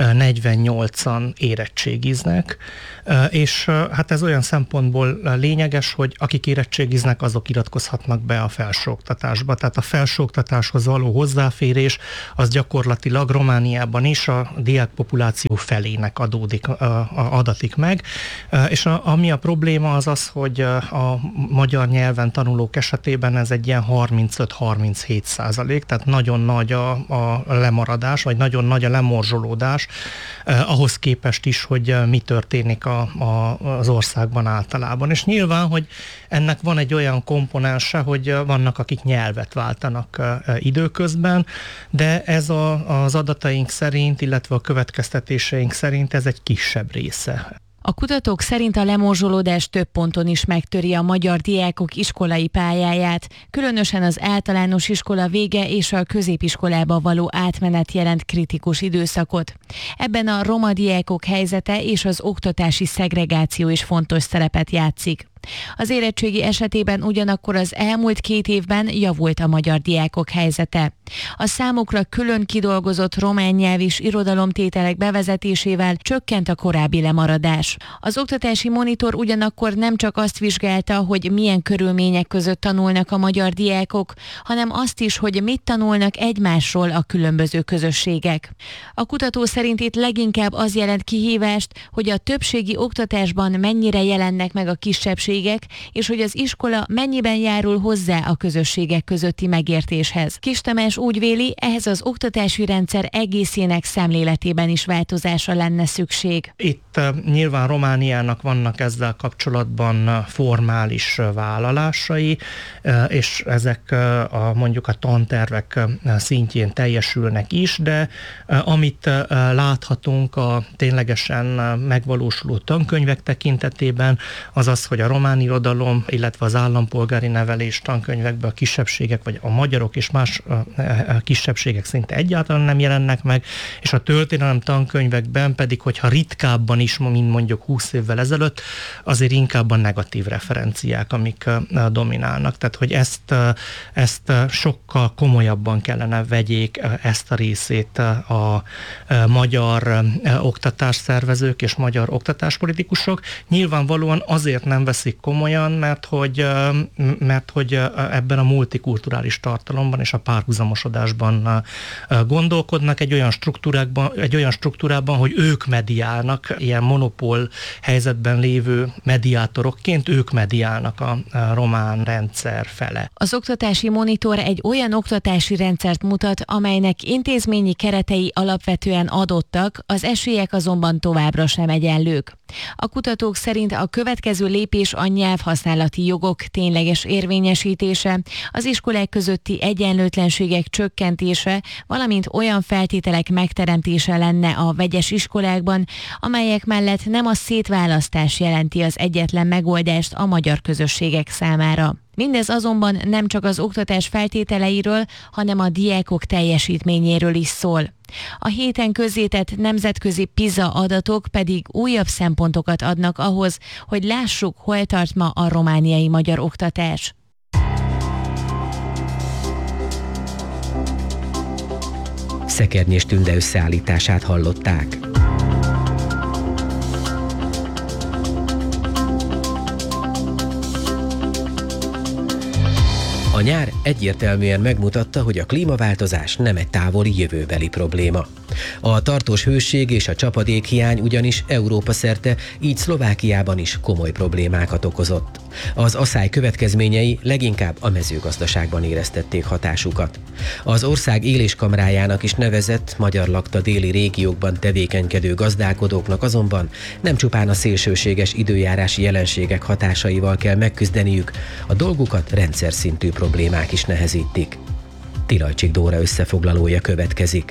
48-an érettségiznek, és hát ez olyan szempontból lényeges, hogy akik érettségiznek, azok iratkozhatnak be a felsőoktatásba. Tehát a felsőoktatáshoz való hozzáférés az gyakorlatilag Romániában is a diákpopuláció felének adatik meg, és ami a probléma az az, hogy a magyar nyelven tanulók esetében ez egy ilyen 35-37%, tehát nagyon nagy a lemaradás, vagy nagyon nagy a lemorzsolódás, ahhoz képest is, hogy mi történik az országban általában. És nyilván, hogy ennek van egy olyan komponense, hogy vannak, akik nyelvet váltanak időközben, de ez az adataink szerint, illetve a következtetéseink szerint ez egy kisebb része. A kutatók szerint a lemorzsolódás több ponton is megtöri a magyar diákok iskolai pályáját, különösen az általános iskola vége és a középiskolába való átmenet jelent kritikus időszakot. Ebben a roma diákok helyzete és az oktatási szegregáció is fontos szerepet játszik. Az érettségi esetében ugyanakkor az elmúlt 2 évben javult a magyar diákok helyzete. A számukra külön kidolgozott román nyelv és irodalomtételek bevezetésével csökkent a korábbi lemaradás. Az Oktatási Monitor ugyanakkor nem csak azt vizsgálta, hogy milyen körülmények között tanulnak a magyar diákok, hanem azt is, hogy mit tanulnak egymásról a különböző közösségek. A kutató szerint itt leginkább az jelent kihívást, hogy a többségi oktatásban mennyire jelennek meg a kisebbségek, és hogy az iskola mennyiben járul hozzá a közösségek közötti megértéshez. Kis Tamás úgy véli, ehhez az oktatási rendszer egészének szemléletében is változásra lenne szükség. Itt nyilván Romániának vannak ezzel kapcsolatban formális vállalásai, és ezek mondjuk a tantervek szintjén teljesülnek is, de amit láthatunk a ténylegesen megvalósuló tankönyvek tekintetében, az az, hogy a román irodalom, illetve az állampolgári nevelés tankönyvekben a kisebbségek, vagy a magyarok és más kisebbségek szinte egyáltalán nem jelennek meg, és a történelem tankönyvekben pedig, hogyha ritkábban is, mint mondjuk 20 évvel ezelőtt, azért inkább a negatív referenciák, amik dominálnak. Tehát, hogy ezt sokkal komolyabban kellene vegyék ezt a részét a magyar oktatásszervezők és magyar oktatáspolitikusok. Nyilvánvalóan azért nem veszik komolyan, mert hogy ebben a multikulturális tartalomban és a párhuzamosodásban gondolkodnak egy olyan struktúrában, hogy ők mediálnak, ilyen monopól helyzetben lévő mediátorokként ők mediálnak a román rendszer fele. Az Oktatási Monitor egy olyan oktatási rendszert mutat, amelynek intézményi keretei alapvetően adottak, az esélyek azonban továbbra sem egyenlők. A kutatók szerint a következő lépés a nyelvhasználati jogok tényleges érvényesítése, az iskolák közötti egyenlőtlenségek csökkentése, valamint olyan feltételek megteremtése lenne a vegyes iskolákban, amelyek mellett nem a szétválasztás jelenti az egyetlen megoldást a magyar közösségek számára. Mindez azonban nem csak az oktatás feltételeiről, hanem a diákok teljesítményéről is szól. A héten közzétett nemzetközi PISA adatok pedig újabb szempontokat adnak ahhoz, hogy lássuk, hol tart ma a romániai magyar oktatás. Szekernyés Tünde összeállítását hallották. A nyár egyértelműen megmutatta, hogy a klímaváltozás nem egy távoli jövőbeli probléma. A tartós hőség és a csapadékhiány ugyanis Európa szerte, így Szlovákiában is komoly problémákat okozott. Az aszály következményei leginkább a mezőgazdaságban éreztették hatásukat. Az ország éléskamrájának is nevezett, magyar lakta déli régiókban tevékenykedő gazdálkodóknak azonban nem csupán a szélsőséges időjárási jelenségek hatásaival kell megküzdeniük, a dolgukat rendszer szintű problémák is nehezítik. Tilajcsik Dóra összefoglalója következik.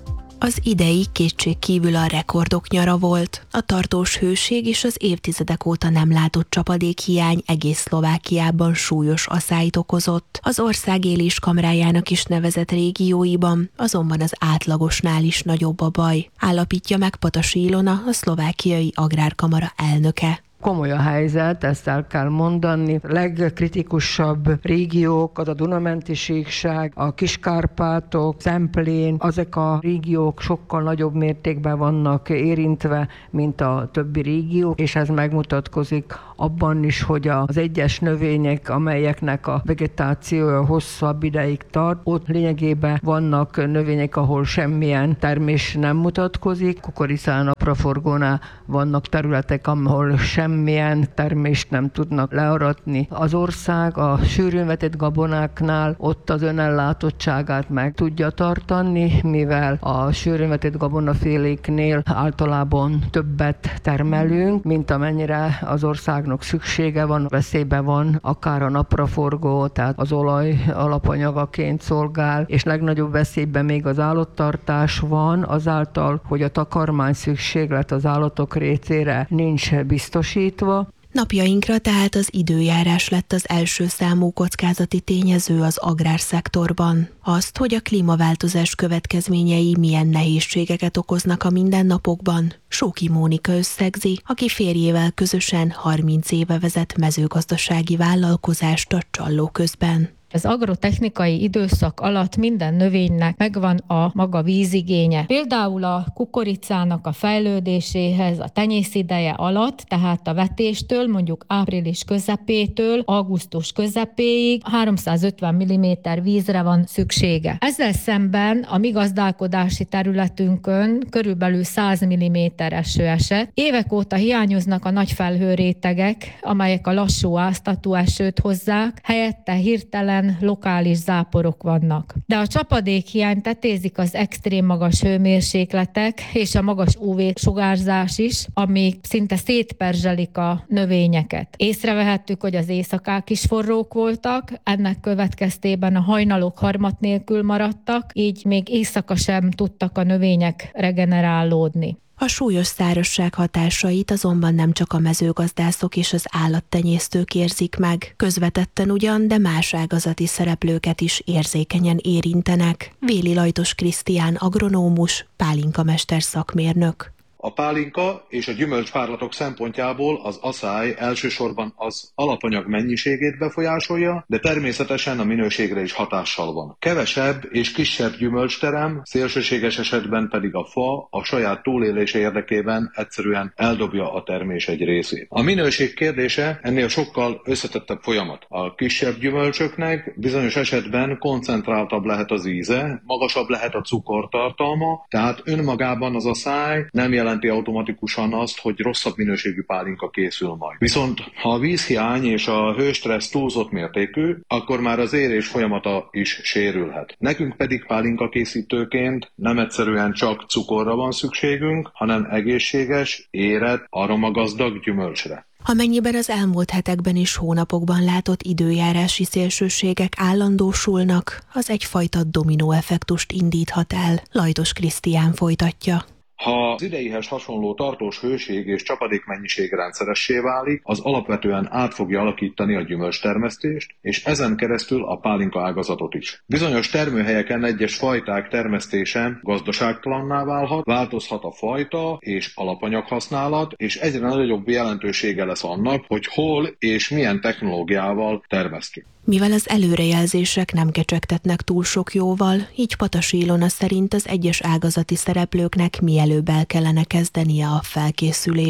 Az idei kétségkívül a rekordok nyara volt. A tartós hőség és az évtizedek óta nem látott csapadékhiány egész Szlovákiában súlyos aszályt okozott. Az ország éléskamrájának is nevezett régióiban, azonban az átlagosnál is nagyobb a baj, állapítja meg Patasi Ilona, a szlovákiai agrárkamara elnöke. Komoly a helyzet, ezt el kell mondani. A legkritikusabb régiók az a Duna-menti síkság, a Kis-Kárpátok, Zemplén, ezek a régiók sokkal nagyobb mértékben vannak érintve, mint a többi régió, és ez megmutatkozik abban is, hogy az egyes növények, amelyeknek a vegetációja hosszabb ideig tart, ott lényegében vannak növények, ahol semmilyen termés nem mutatkozik. Kukoricán, napraforgónál vannak területek, ahol semmilyen termést nem tudnak learatni. Az ország a sűrűn vetett gabonáknál ott az önellátottságát meg tudja tartani, mivel a sűrűn vetett gabonaféléknél általában többet termelünk, mint amennyire az országnak szüksége van, veszélyben van, akár a napraforgó, tehát az olaj alapanyagaként szolgál, és legnagyobb veszélyben még az állattartás van, azáltal, hogy a takarmány szükséglet az állatok részére nincs biztosítva. Napjainkra tehát az időjárás lett az első számú kockázati tényező az agrárszektorban. Azt, hogy a klímaváltozás következményei milyen nehézségeket okoznak a mindennapokban, Sóki Mónika összegzi, aki férjével közösen 30 éve vezet mezőgazdasági vállalkozást a Csallóközben. Az agrotechnikai időszak alatt minden növénynek megvan a maga vízigénye. Például a kukoricának a fejlődéséhez a tenyészideje alatt, tehát a vetéstől, mondjuk április közepétől augusztus közepéig 350 mm vízre van szüksége. Ezzel szemben a mi gazdálkodási területünkön körülbelül 100 mm eső esett. Évek óta hiányoznak a nagy felhőrétegek, amelyek a lassú áztató esőt hozzák, helyette hirtelen lokális záporok vannak. De a csapadékhiány tetézik az extrém magas hőmérsékletek és a magas UV-sugárzás is, amik szinte szétperzselik a növényeket. Észrevehettük, hogy az éjszakák is forrók voltak, ennek következtében a hajnalok harmat nélkül maradtak, így még éjszaka sem tudtak a növények regenerálódni. A súlyos szárazság hatásait azonban nem csak a mezőgazdászok és az állattenyésztők érzik meg. Közvetetten ugyan, de más ágazati szereplőket is érzékenyen érintenek. Véli Lajtos Krisztián agronómus, pálinkamester szakmérnök. A pálinka és a gyümölcspárlatok szempontjából az aszály elsősorban az alapanyag mennyiségét befolyásolja, de természetesen a minőségre is hatással van. Kevesebb és kisebb gyümölcsterem, szélsőséges esetben pedig a fa a saját túlélése érdekében egyszerűen eldobja a termés egy részét. A minőség kérdése ennél sokkal összetettebb folyamat. A kisebb gyümölcsöknek bizonyos esetben koncentráltabb lehet az íze, magasabb lehet a cukortartalma, tehát önmagában az aszály nem jelenti automatikusan azt, hogy rosszabb minőségű pálinka készül majd. Viszont ha a vízhiány és a hőstressz túlzott mértékű, akkor már az érés folyamata is sérülhet. Nekünk pedig pálinka készítőként nem egyszerűen csak cukorra van szükségünk, hanem egészséges, érett, aromagazdag gyümölcsre. Amennyiben az elmúlt hetekben és hónapokban látott időjárási szélsőségek állandósulnak, az egyfajta dominóeffektust indíthat el. Lajtos Krisztián folytatja. Ha az ideihez hasonló tartós hőség és csapadékmennyiség rendszeressé válik, az alapvetően át fogja alakítani a gyümölcstermesztést, és ezen keresztül a pálinka ágazatot is. Bizonyos termőhelyeken egyes fajták termesztése gazdaságtalanná válhat, változhat a fajta és alapanyaghasználat, és egyre nagyobb jelentősége lesz annak, hogy hol és milyen technológiával termesztjük. Mivel az előrejelzések nem kecsegtetnek túl sok jóval, így Patasi Ilona szerint az egyes ágazati szereplőknek mielőbb el kellene kezdenie a felkészülést.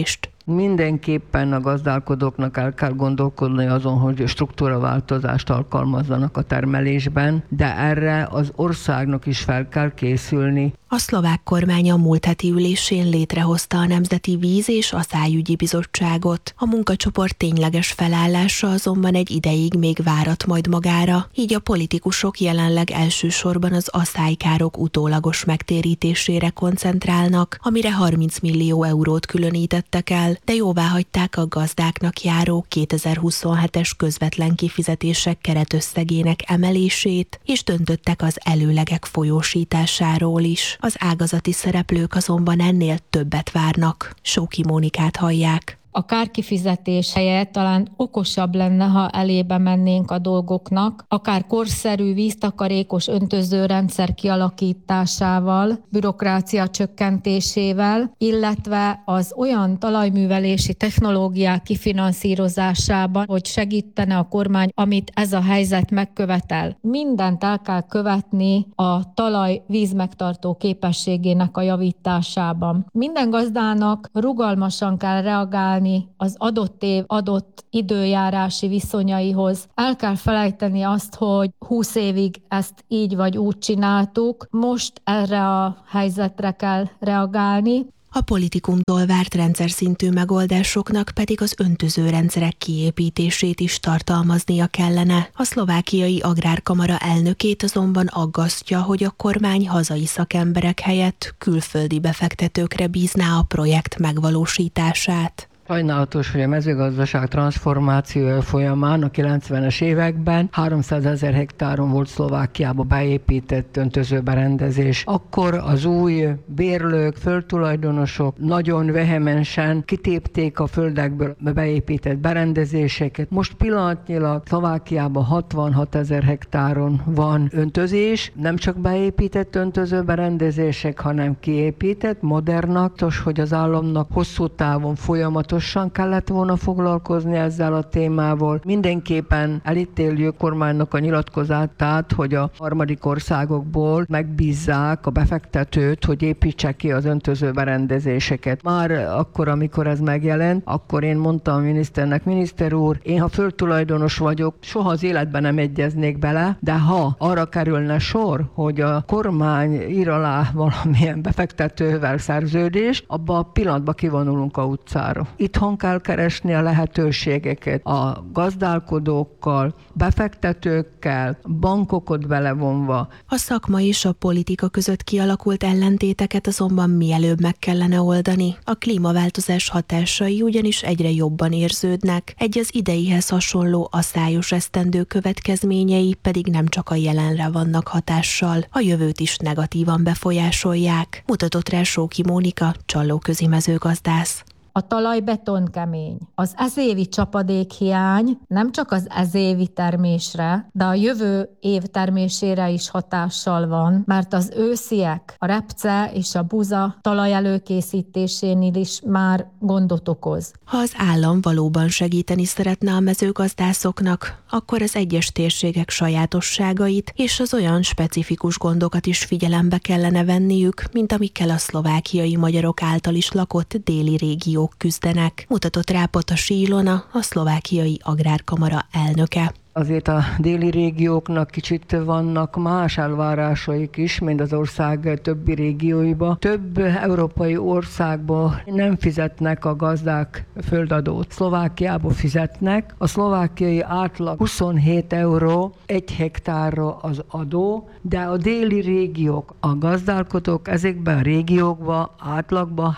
Mindenképpen a gazdálkodóknak el kell gondolkodni azon, hogy struktúraváltozást alkalmazzanak a termelésben, de erre az országnak is fel kell készülni. A szlovák kormány a múlt heti ülésén létrehozta a Nemzeti Víz- és Aszályügyi Bizottságot. A munkacsoport tényleges felállása azonban egy ideig még várat majd magára, így a politikusok jelenleg elsősorban az aszálykárok utólagos megtérítésére koncentrálnak, amire 30 millió eurót különítettek el, de jóváhagyták a gazdáknak járó 2027-es közvetlen kifizetések keretösszegének emelését, és döntöttek az előlegek folyósításáról is. Az ágazati szereplők azonban ennél többet várnak. Sóki Mónikát hallják. A kárkifizetés helyett talán okosabb lenne, ha elébe mennénk a dolgoknak, akár korszerű víztakarékos öntözőrendszer kialakításával, bürokrácia csökkentésével, illetve az olyan talajművelési technológiák kifinanszírozásában, hogy segítene a kormány, amit ez a helyzet megkövetel. Mindent el kell követni a talaj vízmegtartó képességének a javításában. Minden gazdának rugalmasan kell reagálni az adott év adott időjárási viszonyaihoz. El kell felejteni azt, hogy 20 évig ezt így vagy úgy csináltuk, most erre a helyzetre kell reagálni. A politikumtól várt rendszer szintű megoldásoknak pedig az öntözőrendszerek kiépítését is tartalmaznia kellene. A szlovákiai agrárkamara elnökét azonban aggasztja, hogy a kormány hazai szakemberek helyett külföldi befektetőkre bízná a projekt megvalósítását. Sajnálatos, hogy a mezőgazdaság transformációja folyamán a 90-es években 300 000 hektáron volt Szlovákiába beépített öntözőberendezés. Akkor az új bérlők, földtulajdonosok nagyon vehemensen kitépték a földekből beépített berendezéseket. Most pillanatnyilag Szlovákiában 66 000 hektáron van öntözés, nem csak beépített öntözőberendezések, hanem kiépített, modernak, hogy az államnak hosszú távon folyamatos kellett volna foglalkozni ezzel a témával. Mindenképpen elítéljük kormánynak a nyilatkozatát, hogy a harmadik országokból megbízzák a befektetőt, hogy építse ki az öntözőberendezéseket. Már akkor, amikor ez megjelent, akkor én mondtam a miniszternek, miniszter úr, én ha földtulajdonos vagyok, soha az életben nem egyeznék bele, de ha arra kerülne sor, hogy a kormány ír alá valamilyen befektetővel szerződést, abban a pillanatban kivonulunk a utcára. Itthon kell keresni a lehetőségeket a gazdálkodókkal, befektetőkkel, bankokat belevonva. A szakma és a politika között kialakult ellentéteket azonban mielőbb meg kellene oldani. A klímaváltozás hatásai ugyanis egyre jobban érződnek, egy az ideihez hasonló aszályos esztendő következményei pedig nem csak a jelenre vannak hatással, a jövőt is negatívan befolyásolják, mutatott rá Sóki Mónika, Csallóközi mezőgazdász. A talaj betonkemény. Az ezévi csapadékhiány nem csak az ezévi termésre, de a jövő év termésére is hatással van, mert az ősziek, a repce és a buza talaj előkészítésénél is már gondot okoz. Ha az állam valóban segíteni szeretne a mezőgazdászoknak, akkor az egyes térségek sajátosságait és az olyan specifikus gondokat is figyelembe kellene venniük, mint amikkel a szlovákiai magyarok által is lakott déli régió küzdenek, mutatott rá Potasi Ilona, a szlovákiai agrárkamara elnöke. Azért a déli régióknak kicsit vannak más elvárásaik is, mint az ország többi régióiba. Több európai országban nem fizetnek a gazdák földadót. Szlovákiába fizetnek. A szlovákiai átlag 27 euró 1 hektárra az adó, de a déli régiók, a gazdálkodók ezekben a régiókban átlagban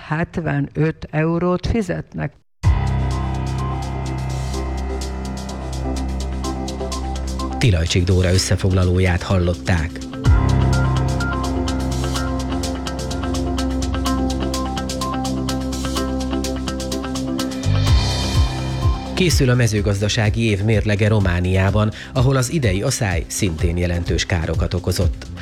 75 eurót fizetnek. Tilajcsik Dóra összefoglalóját hallották. Készül a mezőgazdasági év mérlege Romániában, ahol az idei aszály szintén jelentős károkat okozott.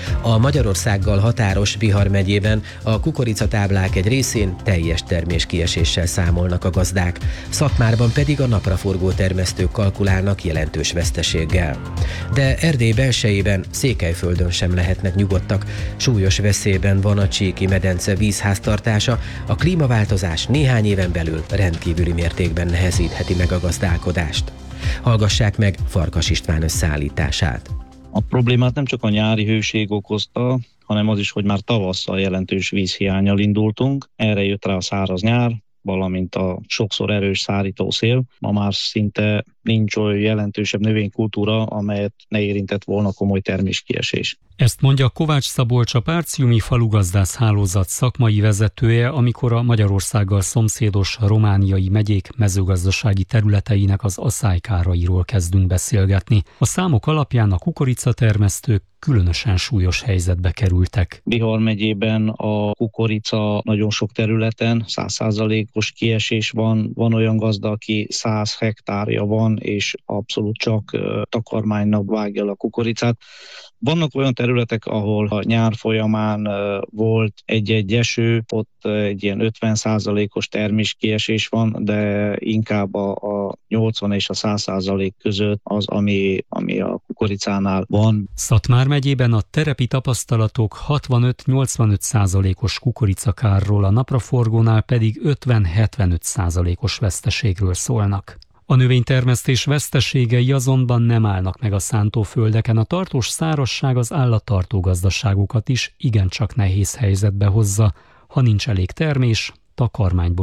A Magyarországgal határos Bihar megyében a kukoricatáblák egy részén teljes terméskieséssel számolnak a gazdák, Szatmárban pedig a napraforgó termesztők kalkulálnak jelentős veszteséggel. De Erdély belsejében, Székelyföldön sem lehetnek nyugodtak, súlyos veszélyben van a Csíki medence vízháztartása, a klímaváltozás néhány éven belül rendkívüli mértékben nehezítheti meg a gazdálkodást. Hallgassák meg Farkas István összeállítását. A problémát nem csak a nyári hőség okozta, hanem az is, hogy már tavasszal jelentős vízhiánnyal indultunk. Erre jött rá a száraz nyár, valamint a sokszor erős szárító szél. Ma már szinte nincs olyan jelentősebb növénykultúra, amelyet ne érintett volna komoly terméskiesés. Ezt mondja Kovács Szabolcs, a Párciumi falugazdász hálózat szakmai vezetője, amikor a Magyarországgal szomszédos romániai megyék mezőgazdasági területeinek az aszálykárairól kezdünk beszélgetni. A számok alapján a kukoricatermesztők különösen súlyos helyzetbe kerültek. Bihar megyében a kukorica nagyon sok területen 100%-os kiesés van. Van olyan gazda, aki 100 hektárja van, és abszolút csak takarmánynak vágja a kukoricát. Vannak olyan területek, ahol a nyár folyamán volt egy-egy eső, ott egy ilyen 50%-os terméskiesés van, de inkább a 80 és a 100% között az, ami a kukoricánál van. Szatmár megyében a terepi tapasztalatok 65-85%-os kukoricakárról, a napraforgónál pedig 50-75%-os veszteségről szólnak. A növénytermesztés veszteségei azonban nem állnak meg a szántóföldeken, a tartós szárazság az állattartó gazdaságokat is igencsak nehéz helyzetbe hozza, ha nincs elég termés, takarmányból